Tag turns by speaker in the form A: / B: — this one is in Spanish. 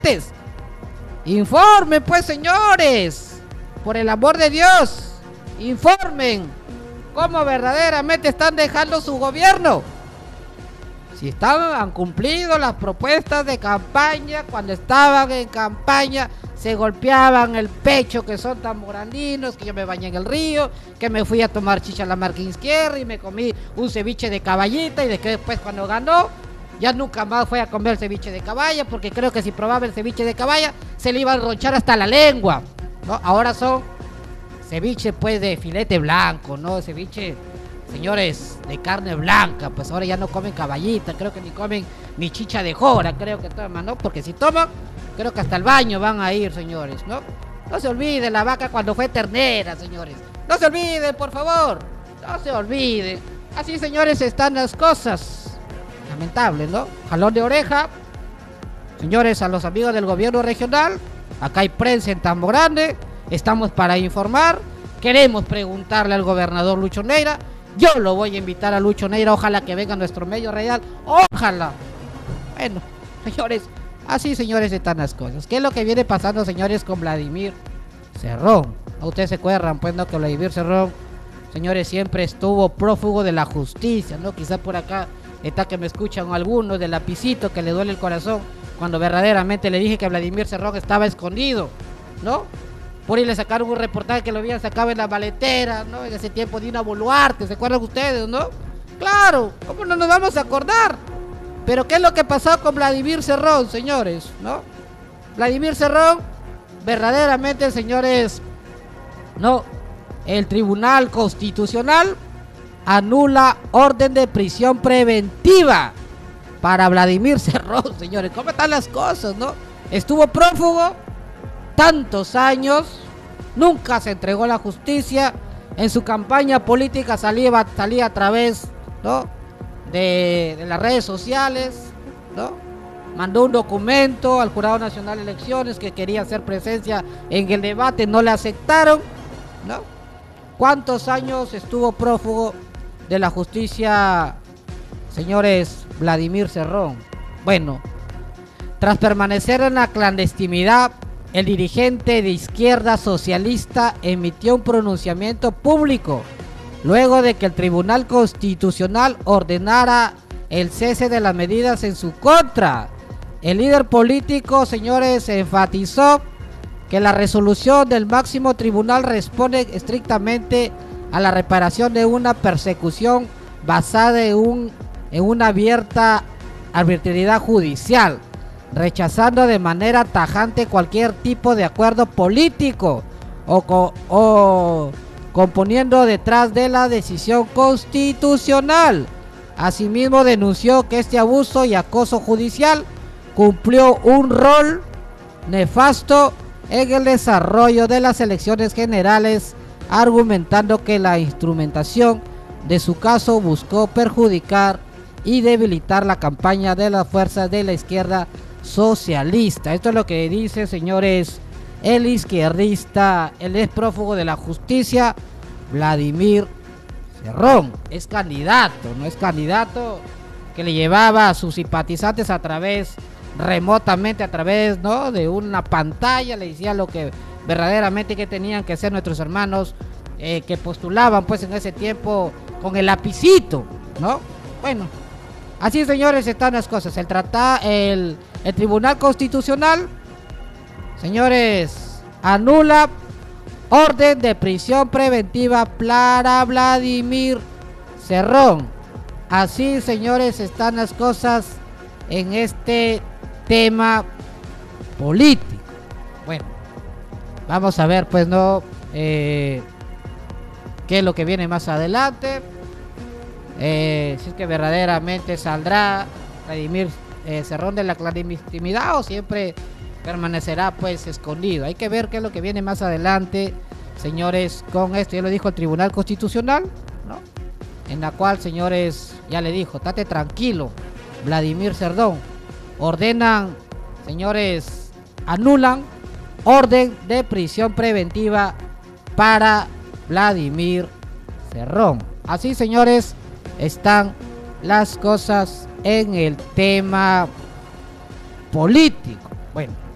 A: Informen, pues, señores, por el amor de Dios, informen cómo verdaderamente están dejando su gobierno. Si han cumplido las propuestas de campaña, cuando estaban en campaña se golpeaban el pecho que son tan morandinos, que yo me bañé en el río, que me fui a tomar chicha a la marca izquierda y me comí un ceviche de caballita, y de que después cuando ganó ya nunca más fue a comer ceviche de caballa, porque creo que si probaba el ceviche de caballa se le iba a ronchar hasta la lengua, ¿no? Ahora son ceviche pues de filete blanco, ¿no? Ceviche, señores, de carne blanca. Pues ahora ya no comen caballita, creo que ni comen ni chicha de jora, creo que toman, ¿no? Porque si toman, creo que hasta el baño van a ir, señores, ¿no? No se olviden la vaca cuando fue ternera, señores. No se olviden, por favor. No se olviden. Así, señores, están las cosas. Lamentable, ¿no? Jalón de oreja, señores, a los amigos del gobierno regional. Acá hay prensa en Tambo Grande. Estamos para informar. Queremos preguntarle al gobernador Lucho Neira. Yo lo voy a invitar a Lucho Neira. Ojalá que venga a nuestro medio radial. Ojalá. Bueno, señores, así, señores, están las cosas. ¿Qué es lo que viene pasando, señores, con Vladimir Cerrón? Ustedes se acuerdan, pues, ¿no? Que Vladimir Cerrón, señores, siempre estuvo prófugo de la justicia, ¿no? Quizás por acá está que me escuchan algunos del lapicito que le duele el corazón cuando verdaderamente le dije que Vladimir Cerrón estaba escondido, ¿no? Por ahí le sacaron un reportaje que lo habían sacado en la maletera, ¿no? En ese tiempo Dina Boluarte, ¿se acuerdan ustedes, no? Claro, ¿cómo no nos vamos a acordar? Pero ¿qué es lo que pasó con Vladimir Cerrón, señores, no? Vladimir Cerrón, verdaderamente, señores, no, el Tribunal Constitucional anula orden de prisión preventiva para Vladimir Cerrón, señores. ¿Cómo están las cosas, no? Estuvo prófugo tantos años, nunca se entregó a la justicia. En su campaña política salía a través, ¿no?, de las redes sociales, ¿no? Mandó un documento al Jurado Nacional de Elecciones que quería hacer presencia en el debate, no le aceptaron, ¿no? ¿Cuántos años estuvo prófugo de la justicia, señores, Vladimir Cerrón? Bueno, tras permanecer en la clandestinidad, el dirigente de izquierda socialista emitió un pronunciamiento público luego de que el Tribunal Constitucional ordenara el cese de las medidas en su contra. El líder político, señores, enfatizó que la resolución del máximo tribunal responde estrictamente a la reparación de una persecución basada en una abierta arbitrariedad judicial, rechazando de manera tajante cualquier tipo de acuerdo político o componiendo detrás de la decisión constitucional. Asimismo, denunció que este abuso y acoso judicial cumplió un rol nefasto en el desarrollo de las elecciones generales, argumentando que la instrumentación de su caso buscó perjudicar y debilitar la campaña de las fuerzas de la izquierda socialista. Esto es lo que dice, señores, el izquierdista, el ex prófugo de la justicia, Vladimir Cerrón. Es candidato, no es candidato que le llevaba a sus simpatizantes a través, remotamente a través, ¿no?, de una pantalla, le decía lo que verdaderamente que tenían que ser nuestros hermanos que postulaban pues en ese tiempo con el lapicito, ¿no? Bueno, así, señores, están las cosas. El Tribunal Constitucional, señores, anula orden de prisión preventiva para Vladimir Cerrón. Así, señores, están las cosas en este tema político. Bueno, vamos a ver, pues, no, qué es lo que viene más adelante. Si es que verdaderamente saldrá Vladimir Cerrón de la clandestinidad o siempre permanecerá pues escondido. Hay que ver qué es lo que viene más adelante, señores, con esto. Ya lo dijo el Tribunal Constitucional, ¿no?, en la cual, señores, ya le dijo, estate tranquilo, Vladimir Cerrón. Ordenan, señores, anulan orden de prisión preventiva para Vladimir Cerrón. Así, señores, están las cosas en el tema político. Bueno,